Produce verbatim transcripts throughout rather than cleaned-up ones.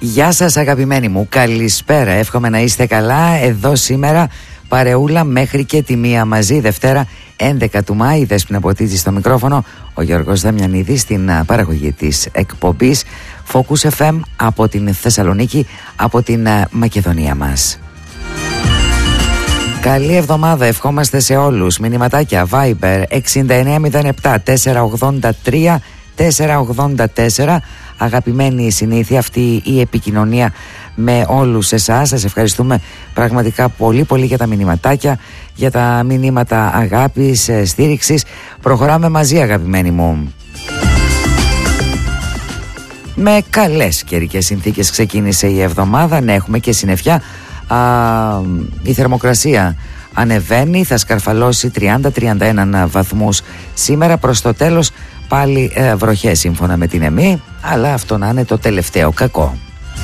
Γεια σας αγαπημένοι μου, καλησπέρα, εύχομαι να είστε καλά. Εδώ σήμερα παρεούλα μέχρι και τη μία μαζί. Δευτέρα έντεκα του Μάη, Δέσποινα Ποτίτζη στο μικρόφωνο, ο Γιώργος Δαμιανίδης στην παραγωγή της εκπομπής Focus εφ εμ από την Θεσσαλονίκη, από την Μακεδονία μας. Καλή εβδομάδα ευχόμαστε σε όλους. Μηνυματάκια Viber εξήντα εννέα μηδέν επτά τετρακόσια ογδόντα τρία τετρακόσια ογδόντα τέσσερα. Αγαπημένη συνήθεια αυτή η επικοινωνία με όλους εσάς. Σας ευχαριστούμε πραγματικά πολύ πολύ για τα μηνυματάκια, για τα μηνύματα αγάπης, στήριξης. Προχωράμε μαζί αγαπημένοι μου. Με καλές καιρικές συνθήκες ξεκίνησε η εβδομάδα. Ναι, έχουμε και συννεφιά. Α, η θερμοκρασία ανεβαίνει, θα σκαρφαλώσει τριάντα με τριάντα ένα βαθμούς σήμερα. Προς το τέλος πάλι ε, βροχές σύμφωνα με την ΕΜΗ, αλλά αυτό να είναι το τελευταίο κακό.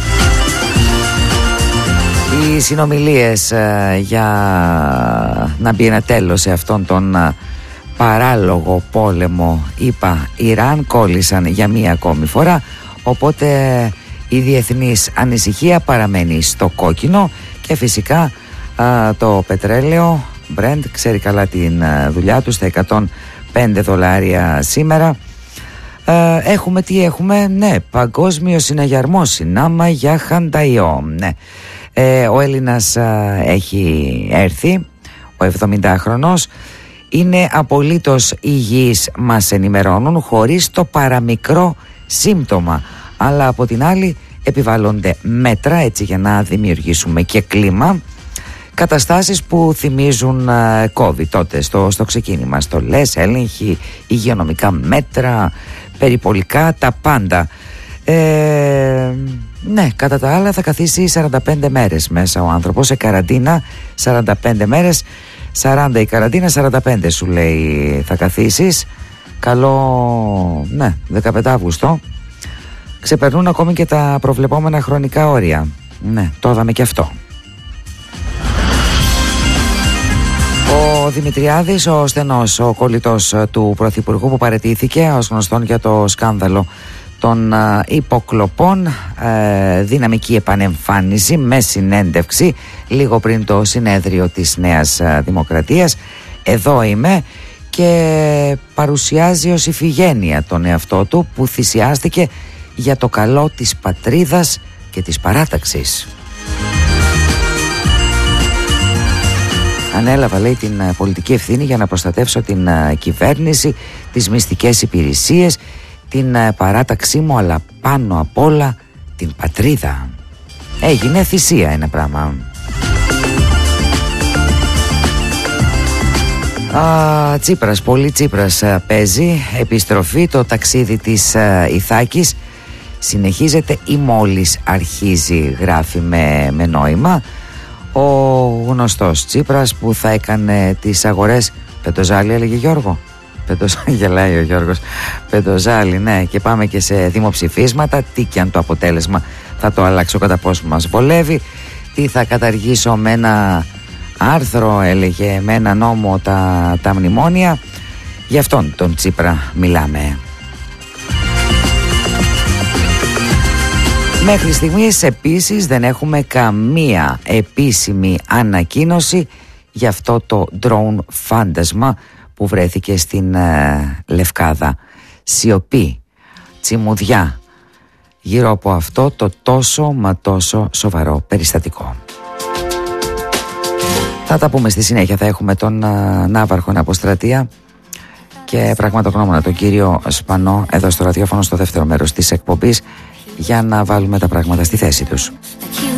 Οι συνομιλίες ε, για να μπει ένα τέλος σε αυτόν τον ε, παράλογο πόλεμο ΗΠΑ-Ιράν κόλλησαν για μία ακόμη φορά, οπότε η διεθνής ανησυχία παραμένει στο κόκκινο και φυσικά α, το πετρέλαιο Brent ξέρει καλά την α, δουλειά του στα εκατόν πέντε δολάρια σήμερα. Α, έχουμε τι έχουμε, ναι, παγκόσμιο συναγερμό συνάμα για Χανταϊό. Ναι. Ε, ο Έλληνας α, έχει έρθει, ο εβδομηντάχρονος, είναι απολύτως υγιής, μας ενημερώνουν, χωρίς το παραμικρό σύμπτωμα. Αλλά από την άλλη επιβάλλονται μέτρα έτσι για να δημιουργήσουμε και κλίμα. Καταστάσεις που θυμίζουν uh, COVID τότε στο, στο ξεκίνημα. Στολές, έλεγχοι, υγειονομικά μέτρα, περιπολικά, τα πάντα. Ε, ναι, κατά τα άλλα θα καθίσει σαράντα πέντε μέρες μέσα ο άνθρωπος σε καραντίνα. σαράντα πέντε μέρες, σαράντα η καραντίνα, σαράντα πέντε σου λέει θα καθίσεις. Καλό, ναι, δεκαπέντε Αυγούστου. Ξεπερνούν ακόμη και τα προβλεπόμενα χρονικά όρια. Ναι, το είδαμε και αυτό. Ο Δημητριάδης, ο στενός, ο κολλητός του Πρωθυπουργού που παραιτήθηκε ως γνωστόν για το σκάνδαλο των α, υποκλοπών, ε, δυναμική επανεμφάνιση με συνέντευξη λίγο πριν το συνέδριο της Νέας α, Δημοκρατίας. Εδώ είμαι, και παρουσιάζει ως ηφηγένεια τον εαυτό του που θυσιάστηκε για το καλό της πατρίδας και της παράταξης. Ανέλαβα, λέει, την πολιτική ευθύνη για να προστατεύσω την κυβέρνηση, τις μυστικές υπηρεσίες, την παράταξή μου, αλλά πάνω απ' όλα την πατρίδα. Έγινε θυσία ένα πράγμα. Α, Τσίπρας, πολύ Τσίπρας παίζει. Επιστροφή, το ταξίδι της Ιθάκης συνεχίζεται ή μόλις αρχίζει, γράφει με, με νόημα. Ο γνωστός Τσίπρας που θα έκανε τις αγορές πεντοζάλι, έλεγε Γιώργο. Πεντοζάλι, γελάει ο Γιώργος. Πεντοζάλι, ναι, και πάμε και σε δημοψηφίσματα. Τι και αν το αποτέλεσμα θα το αλλάξω κατά πόσο μας βολεύει. Τι θα καταργήσω με ένα άρθρο, έλεγε, με ένα νόμο τα, τα μνημόνια. Γι' αυτόν τον Τσίπρα μιλάμε. Μέχρι στιγμής επίσης δεν έχουμε καμία επίσημη ανακοίνωση για αυτό το drone φάντασμα που βρέθηκε στην ε, Λευκάδα. Σιωπή, τσιμουδιά γύρω από αυτό το τόσο μα τόσο σοβαρό περιστατικό. Θα τα πούμε στη συνέχεια, θα έχουμε τον ε, Ναύαρχο Αποστρατεία και πραγματογνώμονα τον κύριο Σπανό εδώ στο ραδιόφωνο στο δεύτερο μέρος της εκπομπής, για να βάλουμε τα πράγματα στη θέση τους.